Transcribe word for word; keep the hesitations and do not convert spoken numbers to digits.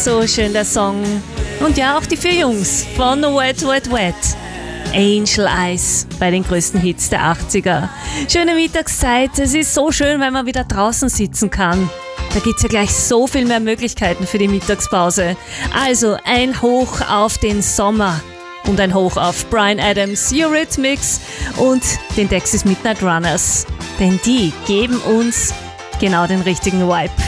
so schön der Song. Und ja, auch die vier Jungs von Wet, Wet, Wet. Angel Eyes bei den größten Hits der achtziger. Schöne Mittagszeit, es ist so schön, wenn man wieder draußen sitzen kann. Da gibt es ja gleich so viel mehr Möglichkeiten für die Mittagspause. Also ein Hoch auf den Sommer und ein Hoch auf Bryan Adams, Eurythmics und den Texas Midnight Runners. Denn die geben uns genau den richtigen Vibe.